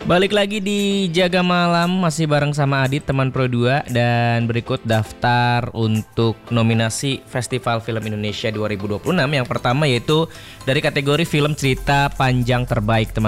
Balik lagi di Jaga Malam masih bareng sama Adit teman Pro 2 dan berikut daftar untuk nominasi Festival Film Indonesia 2026. Yang pertama yaitu dari kategori film cerita panjang terbaik teman